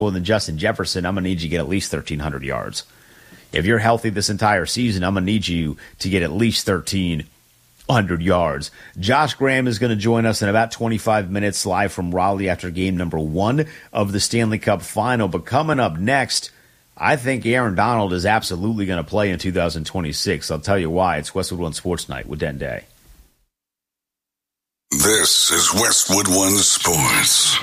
than Justin Jefferson, I'm going to need you to get at least 1,300 yards. If you're healthy this entire season, I'm going to need you to get at least 1,300 yards. Josh Graham is going to join us in about 25 minutes live from Raleigh after game number 1 of the Stanley Cup Final. But coming up next, I think Aaron Donald is absolutely going to play in 2026. I'll tell you why. It's Westwood One Sports Night with Den Day. This is Westwood One Sports.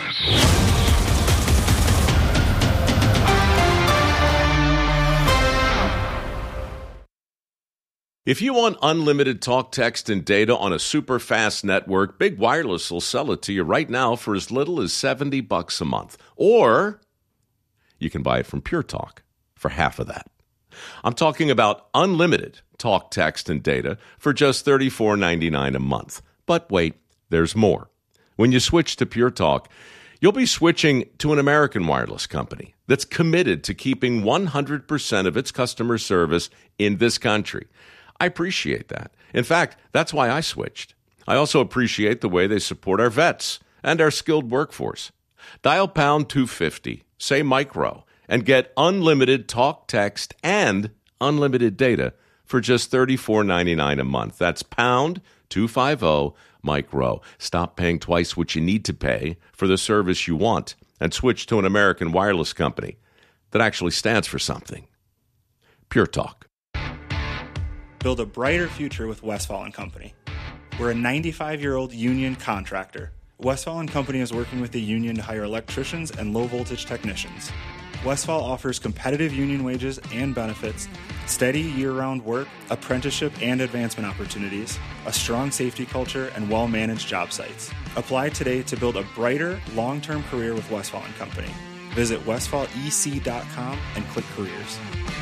If you want unlimited talk, text, and data on a super fast network, Big Wireless will sell it to you right now for as little as $70 a month. Or you can buy it from Pure Talk for half of that. I'm talking about unlimited talk, text, and data for just $34.99 a month. But wait, there's more. When you switch to Pure Talk, you'll be switching to an American wireless company that's committed to keeping 100% of its customer service in this country. I appreciate that. In fact, that's why I switched. I also appreciate the way they support our vets and our skilled workforce. Dial pound 250, say micro, and get unlimited talk, text, and unlimited data for just $34.99 a month. That's pound 250 micro. Stop paying twice what you need to pay for the service you want and switch to an American wireless company that actually stands for something. Pure Talk. Build a brighter future with Westfall & Company. We're a 95-year-old union contractor. Westfall & Company is working with the union to hire electricians and low-voltage technicians. Westfall offers competitive union wages and benefits, steady year-round work, apprenticeship and advancement opportunities, a strong safety culture, and well-managed job sites. Apply today to build a brighter, long-term career with Westfall & Company. Visit westfallec.com and click careers.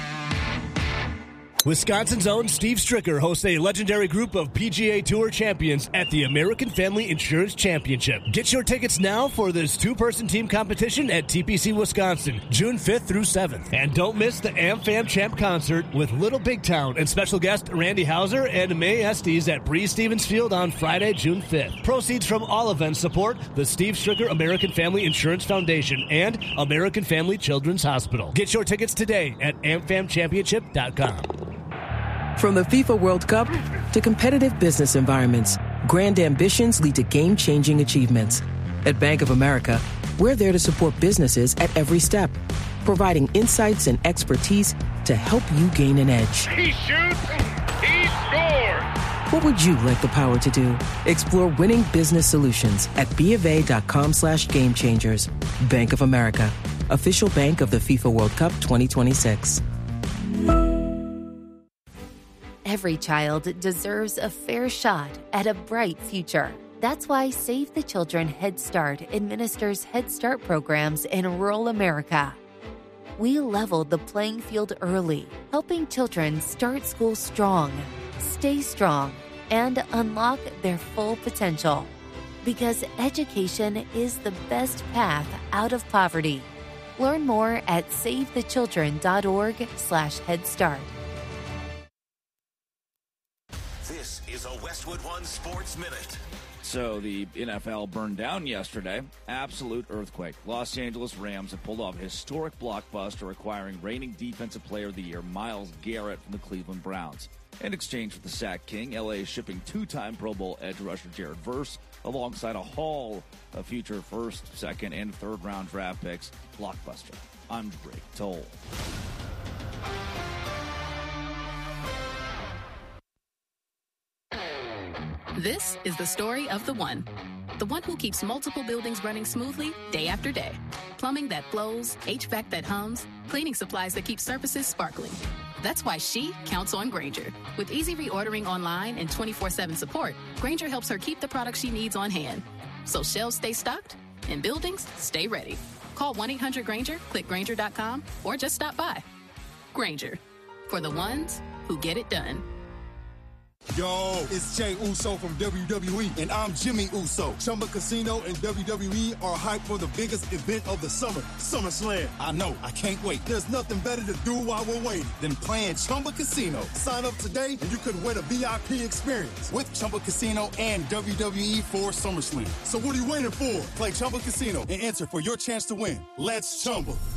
Wisconsin's own Steve Stricker hosts a legendary group of PGA Tour champions at the American Family Insurance Championship. Get your tickets now for this two-person team competition at TPC Wisconsin, June 5th through 7th. And don't miss the AmFam Champ concert with Little Big Town and special guest Randy Hauser and May Estes at Breeze Stevens Field on Friday, June 5th. Proceeds from all events support the Steve Stricker American Family Insurance Foundation and American Family Children's Hospital. Get your tickets today at amfamchampionship.com. From the FIFA World Cup to competitive business environments, grand ambitions lead to game-changing achievements. At Bank of America, we're there to support businesses at every step, providing insights and expertise to help you gain an edge. He shoots, he scores! What would you like the power to do? Explore winning business solutions at BofA.com/gamechangers. Bank of America, official bank of the FIFA World Cup 2026. Every child deserves a fair shot at a bright future. That's why Save the Children Head Start administers Head Start programs in rural America. We leveled the playing field early, helping children start school strong, stay strong, and unlock their full potential. Because education is the best path out of poverty. Learn more at savethechildren.org/Head Start. This is a Westwood One Sports Minute. So the NFL burned down yesterday. Absolute earthquake. Los Angeles Rams have pulled off a historic blockbuster, acquiring reigning Defensive Player of the Year Myles Garrett from the Cleveland Browns. In exchange for the Sack King, LA is shipping two-time Pro Bowl edge rusher Jared Verse alongside a haul of future first, second, and third-round draft picks. Blockbuster. I'm Drake Toll. This is the story of the one who keeps multiple buildings running smoothly day after day. Plumbing that flows, HVAC that hums, cleaning supplies that keep surfaces sparkling. That's why she counts on Grainger. With easy reordering online and 24/7 support, Grainger helps her keep the products she needs on hand. So shelves stay stocked and buildings stay ready. Call 1-800-GRAINGER, click Grainger.com, or just stop by. Grainger, for the ones who get it done. Yo, it's Jey Uso from WWE, and I'm Jimmy Uso. Chumba Casino and WWE are hyped for the biggest event of the summer, SummerSlam. I know, I can't wait. There's nothing better to do while we're waiting than playing Chumba Casino. Sign up today, and you could win a VIP experience with Chumba Casino and WWE for SummerSlam. So what are you waiting for? Play Chumba Casino and enter for your chance to win. Let's Chumba.